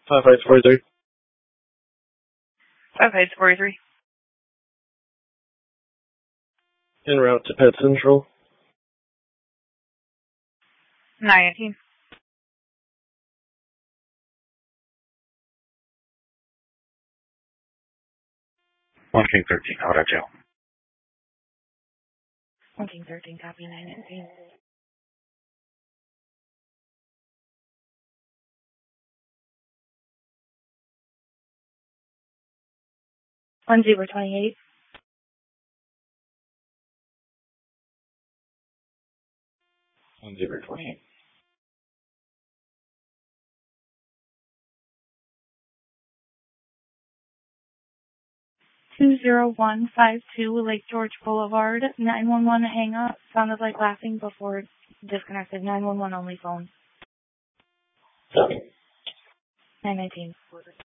5543. 5543. En route to Pet Central. 918. One King 13, Auto Jail. 1 King 13, copy 919. 1028. 1028. 20152 Lake George Boulevard, 911 hang up. Sounded like laughing before disconnected. 911 only phone. 919.